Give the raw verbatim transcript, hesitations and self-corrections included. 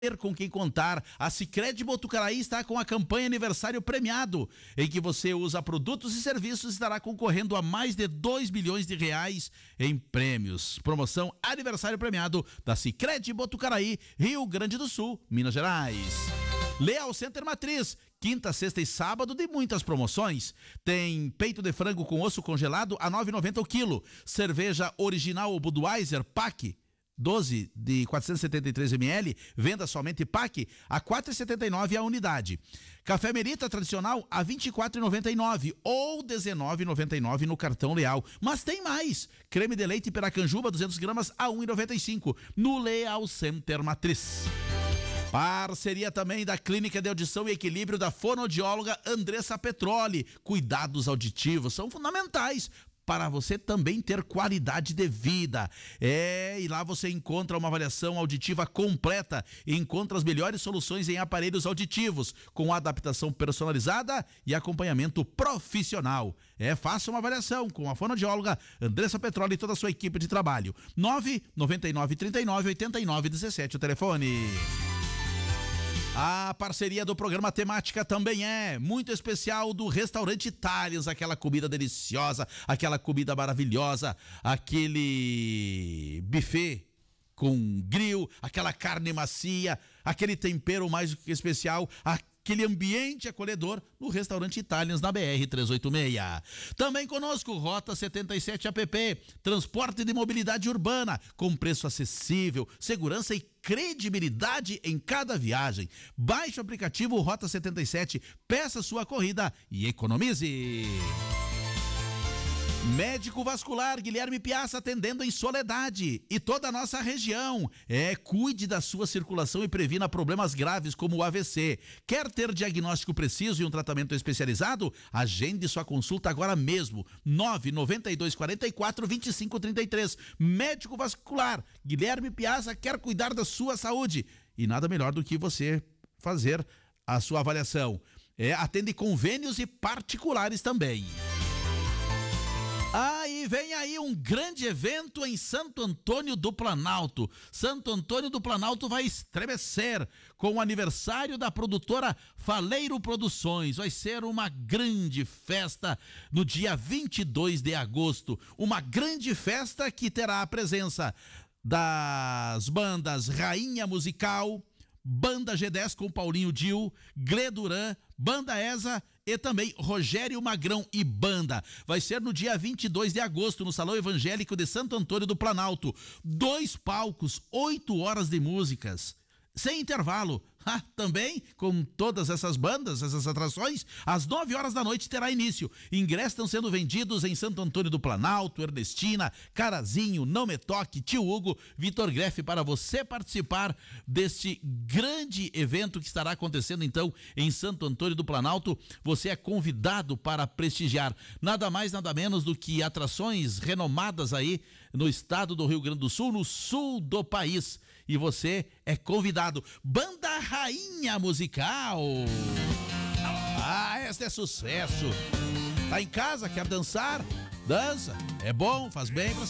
ter com quem contar. A Sicredi Botucaraí está com a campanha Aniversário Premiado, em que você usa produtos e serviços e estará concorrendo a mais de dois milhões de reais em prêmios. Promoção Aniversário Premiado da Sicredi Botucaraí, Rio Grande do Sul, Minas Gerais. Leal Center Matriz, quinta, sexta e sábado de muitas promoções. Tem peito de frango com osso congelado a nove reais e noventa centavos o quilo. Cerveja original Budweiser Pack doze de quatrocentos e setenta e três mililitros, venda somente pack a quatro reais e setenta e nove centavos a unidade. Café Merita tradicional a vinte e quatro reais e noventa e nove centavos ou dezenove reais e noventa e nove centavos no cartão Leal. Mas tem mais! Creme de leite Piracanjuba duzentas gramas a um real e noventa e cinco centavos no Leal Center Matriz. Parceria também da Clínica de Audição e Equilíbrio da fonoaudióloga Andressa Petroli. Cuidados auditivos são fundamentais para você também ter qualidade de vida. É, e lá você encontra uma avaliação auditiva completa e encontra as melhores soluções em aparelhos auditivos, com adaptação personalizada e acompanhamento profissional. É, faça uma avaliação com a fonoaudióloga Andressa Petroli e toda a sua equipe de trabalho. nove nove nove, trinta e nove, oitenta e nove, dezessete o telefone. A parceria do programa Temática também é muito especial do Restaurante Italians, aquela comida deliciosa, aquela comida maravilhosa, aquele buffet com grill, aquela carne macia, aquele tempero mais especial, aquele ambiente acolhedor no Restaurante Italians na B R trezentos e oitenta e seis. Também conosco, Rota setenta e sete app, transporte de mobilidade urbana, com preço acessível, segurança e credibilidade em cada viagem. Baixe o aplicativo Rota setenta e sete, peça sua corrida e economize. Médico Vascular Guilherme Piazza, atendendo em Soledade e toda a nossa região. É, cuide da sua circulação e previna problemas graves como o A V C. Quer ter diagnóstico preciso e um tratamento especializado? Agende sua consulta agora mesmo. nove nove dois quatro quatro, dois cinco três três. Médico Vascular Guilherme Piazza quer cuidar da sua saúde. E nada melhor do que você fazer a sua avaliação. É, atende convênios e particulares também. Ah, e vem aí um grande evento em Santo Antônio do Planalto. Santo Antônio do Planalto vai estremecer com o aniversário da produtora Faleiro Produções. Vai ser uma grande festa no dia vinte e dois de agosto. Uma grande festa que terá a presença das bandas Rainha Musical, Banda G dez com Paulinho Dil, Gleduran, Banda Esa e também Rogério Magrão e Banda. Vai ser no dia vinte e dois de agosto no Salão Evangélico de Santo Antônio do Planalto. Dois palcos, oito horas de músicas, sem intervalo. Ah, também, com todas essas bandas, essas atrações, às nove horas da noite terá início. Ingressos estão sendo vendidos em Santo Antônio do Planalto, Ernestina, Carazinho, Não Me Toque, Tio Hugo, Vitor Greff, para você participar deste grande evento que estará acontecendo então em Santo Antônio do Planalto. Você é convidado para prestigiar nada mais, nada menos do que atrações renomadas aí no estado do Rio Grande do Sul, no sul do país. E você é convidado. Banda Rainha Musical. Ah, esta é sucesso. Tá em casa, quer dançar? Dança. É bom, faz bem pra